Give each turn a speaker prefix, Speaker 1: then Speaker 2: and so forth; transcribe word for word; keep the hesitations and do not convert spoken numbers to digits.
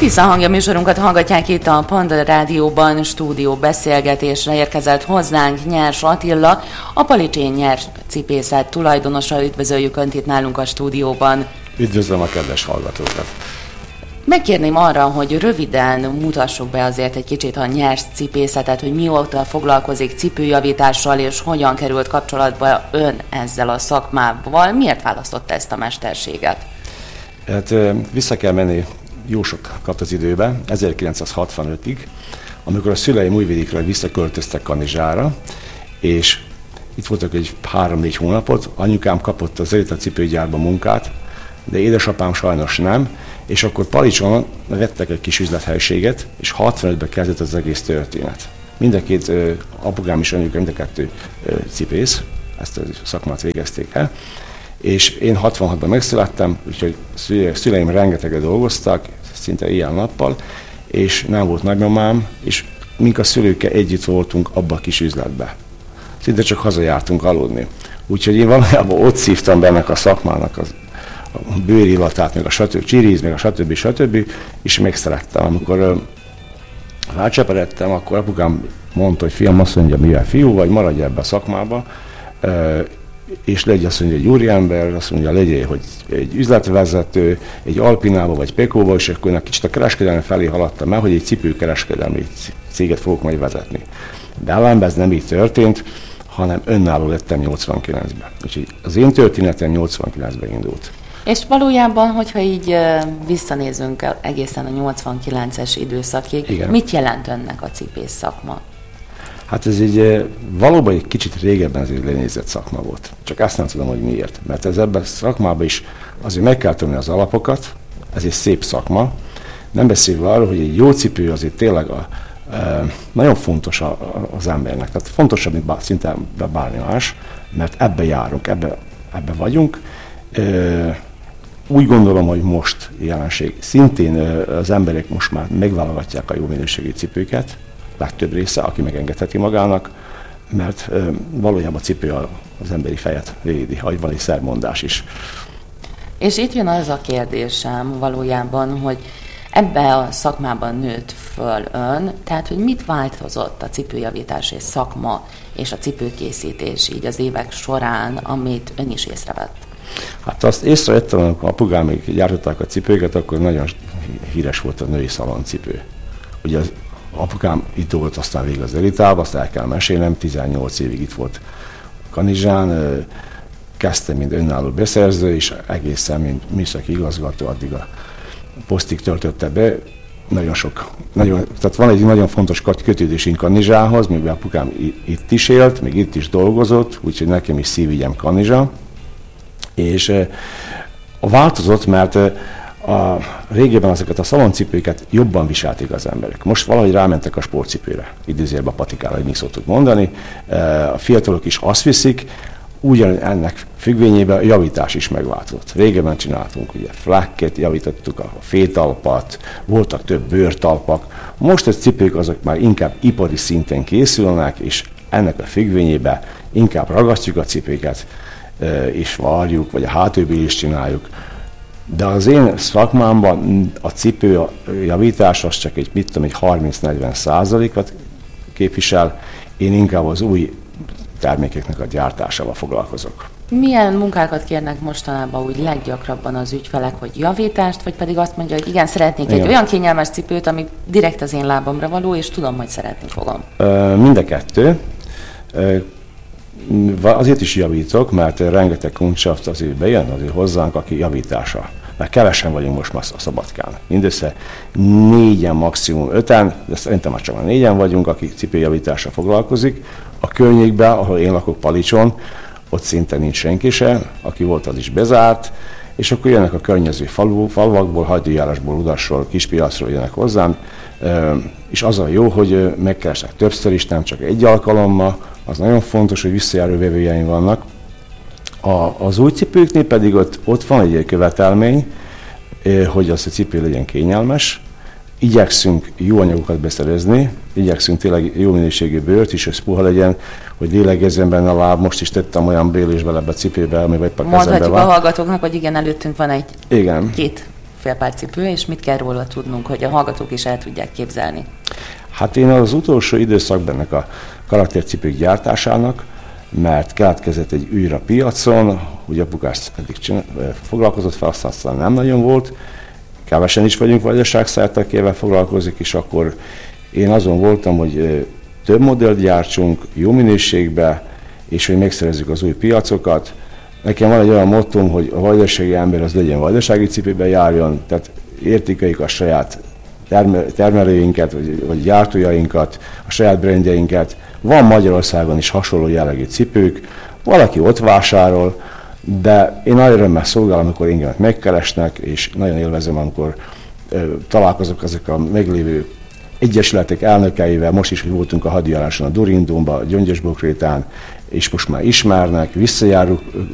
Speaker 1: Visszahangja műsorunkat hallgatják itt a Panda Rádióban. Stúdió beszélgetésre érkezett hozzánk Nyers Attila, a Palicsén Nyers cipészet tulajdonosa. Üdvözöljük Önt itt nálunk a stúdióban.
Speaker 2: Üdvözlöm a kedves hallgatókat!
Speaker 1: Megkérném arra, hogy röviden mutassuk be azért egy kicsit a Nyers cipészetet, hogy mióta foglalkozik cipőjavítással, és hogyan került kapcsolatba Ön ezzel a szakmával. Miért választotta ezt a mesterséget?
Speaker 2: Hát vissza kell menni jó sokat az időbe, ezerkilencszázhatvanötig, amikor a szüleim Újvidékről visszaköltöztek Kanizsára, és itt voltak egy három-négy hónapot, anyukám kapott az Elita cipőgyárban munkát, de édesapám sajnos nem, és akkor Palicson vettek egy kis üzlethelyiséget, és hatvanötben kezdett az egész történet. Mind a két apukám és anyukám, mind a kettő cipész, ezt a szakmát végezték el, és én hatvanhatban megszülettem, úgyhogy szüleim rengeteget dolgoztak, szinte éjjel-nappal, és nem volt nagymamám, és mink a szülőkkel együtt voltunk abba a kis üzletbe. Szinte csak hazajártunk aludni. Úgyhogy én valójában ott szívtam be ennek a szakmának az, a bőrillatát, meg a stb. Csiriz, meg a stb. stb. És megszerettem. Amikor rácseperedtem, akkor apukám mondta, hogy fiam, azt mondja, mivel fiú vagy, maradj ebbe a szakmába, és legyen, azt mondja, egy úriember, azt mondja, legyél, hogy egy üzletvezető, egy Alpinába vagy Pekóba, és akkor kicsit a kereskedelmi felé haladtam el, hogy egy cipőkereskedelmi céget fogok majd vezetni. De ellenben ez nem így történt, hanem önálló lettem nyolcvankilencben. Úgyhogy az én történetem nyolcvankilencben indult.
Speaker 1: És valójában, hogyha így visszanézünk egészen a nyolcvankilences időszakig, igen, mit jelent Önnek a cipész szakma?
Speaker 2: Hát ez egy valóban egy kicsit régebben ez egy lenézett szakma volt. Csak azt nem tudom, hogy miért. Mert ez ebben a szakmában is azért meg kell tudni az alapokat, ez egy szép szakma. Nem beszélve arról, hogy egy jó cipő azért tényleg a, e, nagyon fontos a, a, az embernek. Tehát fontosabb, mint bár, szinte bármi más, mert ebbe járunk, ebbe, ebbe vagyunk. E, úgy gondolom, hogy most jelenség. Szintén az emberek most már megválogatják a jó minőségű cipőket, legtöbb része, aki megengedheti magának, mert ö, valójában a cipő az emberi fejet védi, ahogy van egy szermondás is.
Speaker 1: És itt jön az a kérdésem valójában, hogy ebbe a szakmában nőtt föl Ön, tehát hogy mit változott a cipőjavítás és szakma és a cipőkészítés így az évek során, amit Ön is észrevett?
Speaker 2: Hát azt észrevettem, amikor apukám még gyártották a cipőket, akkor nagyon híres volt a női szaloncipő. Ugye az apukám itt volt aztán végig az Elitában, azt el kell mesélnem, tizennyolc évig itt volt Kanizsán, kezdtem, mint önálló beszerző, és egészen, mint műszaki igazgató, addig a posztig töltötte be. Nagyon sok, nagyon, tehát van egy nagyon fontos kötődésünk Kanizsához, mivel apukám itt is élt, még itt is dolgozott, úgyhogy nekem is szívügyem Kanizsa. És a változott, mert a régebben ezeket a szaloncipőket jobban viselték az emberek. Most valahogy rámentek a sportcipőre, idézőjelben a patikára, hogy mi szoktuk mondani. A fiatalok is azt viszik, ugyan ennek függvényében a javítás is megváltozott. Régebben csináltunk, ugye flakket, javítottuk a fétalpat, voltak több bőrtalpak. Most a cipők azok már inkább ipari szinten készülnek, és ennek a függvényében inkább ragasztjuk a cipőket, és varjuk, vagy a hátőből is csináljuk. De az én szakmámban a cipő javítás az csak egy, mit tudom, egy harminc-negyven százalékot képvisel, én inkább az új termékeknek a gyártásával foglalkozok.
Speaker 1: Milyen munkákat kérnek mostanában úgy leggyakrabban az ügyfelek, hogy javítást, vagy pedig azt mondja, hogy igen, szeretnék igen. egy olyan kényelmes cipőt, ami direkt az én lábamra való, és tudom, hogy szeretni fogom?
Speaker 2: Mind a kettő. Azért is javítok, mert rengeteg kundschaft azért bejön azért hozzánk, aki javítása. Mert kevesen vagyunk most már a Szabadkán. Mindössze négyen, maximum öten, de szerintem már csak már négyen vagyunk, aki cipőjavításra foglalkozik. A környékben, ahol én lakok Palicson, ott szinte nincs senki se, aki volt, az is bezárt, és akkor jönnek a környező falu, falvakból, Hajdújárásból, Udasról, Kispiacról jönnek hozzám, és az a jó, hogy megkeresnek többször is, nem csak egy alkalommal, az nagyon fontos, hogy visszajáró vevőjeim vannak. A, az új cipőknél pedig ott, ott van egy követelmény, hogy az a cipő legyen kényelmes. Igyekszünk jó anyagokat beszerezni, igyekszünk tényleg jó minőségű bőrt is, hogy puha legyen, hogy lélegezzen benne a láb. Most is tettem olyan bélésbe ebbe a cipőbe, ami vagy a kezembe van.
Speaker 1: Mondhatjuk a hallgatóknak, hogy igen, előttünk van egy
Speaker 2: igen.
Speaker 1: két félpárcipő, és mit kell róla tudnunk, hogy a hallgatók is el tudják képzelni?
Speaker 2: Hát én az utolsó időszakban ennek a karaktercipők gyártásának, mert keletkezett egy űr a piacon, ugye apukás eddig csinál, foglalkozott fel, aztán nem nagyon volt, kevesen is vagyunk vajdaságszerte, akivel foglalkozik, és akkor én azon voltam, hogy több modellt gyártsunk, jó minőségbe, és hogy megszerezzük az új piacokat. Nekem van egy olyan mottom, hogy a vajdasági ember az legyen vajdasági cipőben járjon, tehát értékeljük a saját termelőinket, vagy, vagy gyártójainkat, a saját brandjeinket. Van Magyarországon is hasonló jellegű cipők, valaki ott vásárol, de én nagyon örömmel szolgálom, amikor engemet megkeresnek, és nagyon élvezem, amikor ö, találkozok ezek a meglévő egyesületek elnökeivel. Most is, hogy voltunk a hadjáráson a Durindónban, a Gyöngyös Bokrétán, és most már ismernek, visszajárunk